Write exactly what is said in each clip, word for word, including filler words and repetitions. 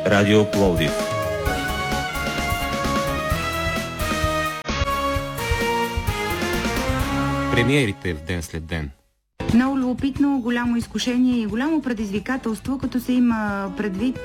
Радио Пловдив. Премиерите в ден след ден. Много любопитно, голямо изкушение и голямо предизвикателство, като се има предвид,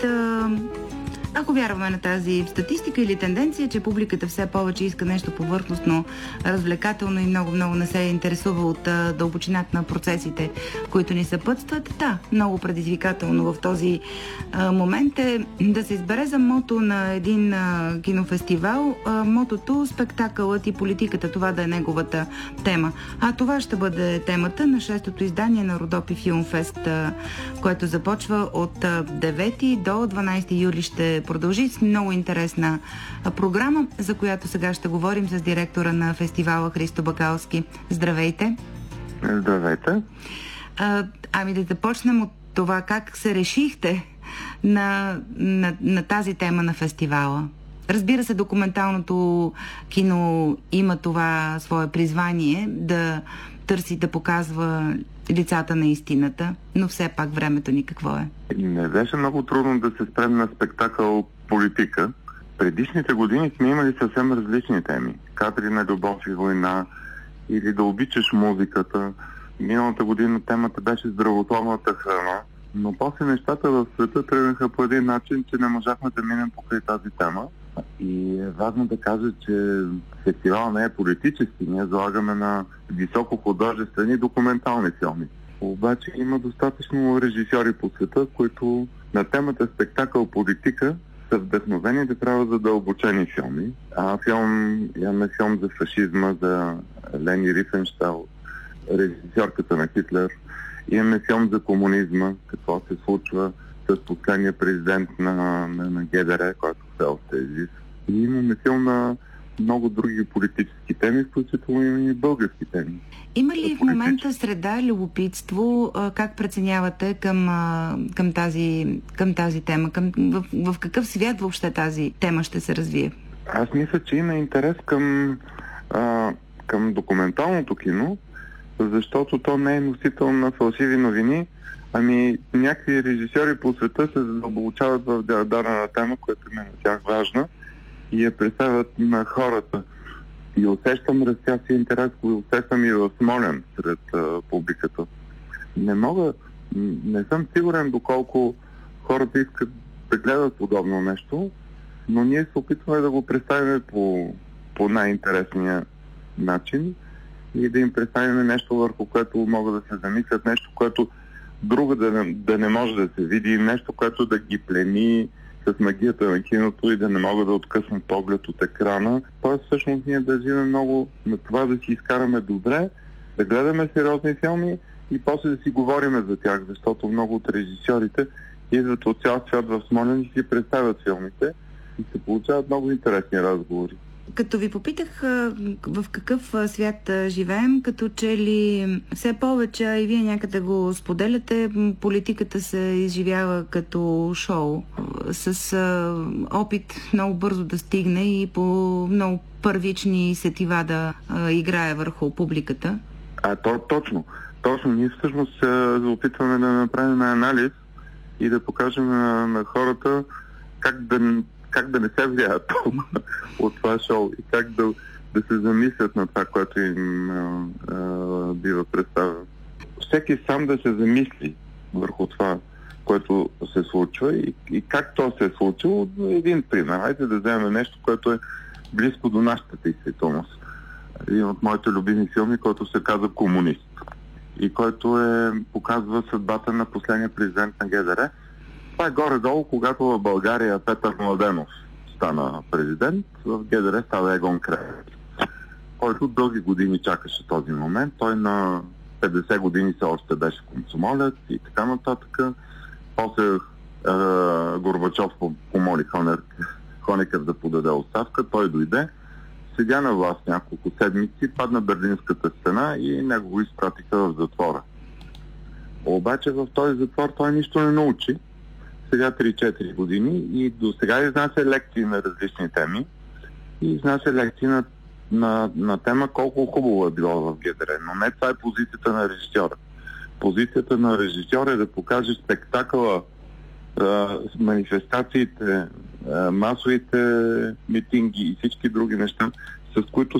ако вярваме на тази статистика или тенденция, че публиката все повече иска нещо повърхностно, развлекателно и много-много не се интересува от дълбочината на процесите, които ни съпътстват. Да, много предизвикателно в този а, момент е да се избере за мото на един а, кинофестивал а, мотото спектакълът и политиката, това да е неговата тема. А това ще бъде темата на шестото издание на Родопи Филмфест, а, което започва от а, девети до дванадесети юли ще продължи с много интересна програма, за която сега ще говорим с директора на фестивала Христо Бакалски. Здравейте! Здравейте! А, ами да започнем от това как се решихте на, на, на тази тема на фестивала. Разбира се, документалното кино има това свое призвание да търси, да показва лицата на истината, но все пак времето ни какво е? Не беше много трудно да се спрем на спектакъл политика. Предишните години сме имали съвсем различни теми. Кадри на любов и война или да обичаш музиката. Миналата година темата беше здравословната храна, но после нещата в света тръгнаха по един начин, че не можахме да минем покрай тази тема. И е важно да кажа, че фестивал не е политически. Ние залагаме на високо художествени документални филми. Обаче има достатъчно режисьори по света, които на темата спектакъл политика са вдъхновени да правят задълбочени филми. А филм, имаме филм за фашизма, за Лени Рифенщал, режисьорката на Хитлер. Имаме филм за комунизма, какво се случва с последния президент на, на, на ГДР, който все още е жив. И имаме филм на много други политически теми, включително и български теми. Има ли в момента среда, любопитство, как преценявате към, към, тази, към тази тема? Към, в, в какъв свят въобще тази тема ще се развие? Аз мисля, че има интерес към, а, към документалното кино, защото то не е носител на фалшиви новини, ами някакви режисьори по света се задълбочават в дадена тема, която е на тях важна и я представят на хората. И усещам растящия интерес, усещам и в Смолян сред а, публиката. Не мога, не съм сигурен доколко хората искат да гледат подобно нещо, но ние се опитваме да го представим по, по най-интересния начин и да им представим нещо, върху което могат да се замислят, нещо, което друго да не, да не може да се види, нещо, което да ги плени с магията на киното и да не могат да откъснат поглед от екрана. Тоест, всъщност, ние държим много на това да си изкараме добре, да гледаме сериозни филми и после да си говориме за тях, защото много от режисьорите идват от цял свят в Смолян и си представят филмите и се получават много интересни разговори. Като ви попитах в какъв свят живеем, като че ли все повече, и вие някъде го споделяте, политиката се изживява като шоу, с опит много бързо да стигне и по много първични сетива да играе върху публиката. А то точно. Точно. Ние всъщност се опитваме да направим анализ и да покажем на, на хората как да как да не се влияят толкова от това шоу и как да, да се замислят на това, което им а, а, бива представено. Всеки сам да се замисли върху това, което се случва и, и как то се е случило. Един пример. Хайде да вземем нещо, което е близко до нашата действителност. Един от моите любими филми, който се казва "Комунист" и който е, показва съдбата на последния президент на ГДР. Това е горе-долу, когато в България Петър Младенов стана президент, в ГДР става Егон Кревски, който дълги години чакаше този момент. Той на петдесет години все още беше комсомолец и така нататък. После е, Горбачов помоли Хонекер да подаде оставка, той дойде, седя на власт няколко седмици, падна Берлинската стена и него го изпратиха в затвора. Обаче в този затвор той нищо не научи. Сега три-четири години и до сега изнася лекции на различни теми и изнася лекции на, на, на тема колко хубаво е било в ГДР. Но не това е позицията на режисьора. Позицията на режисьора е да покаже спектакъла а, манифестациите, а, масовите митинги и всички други неща, с които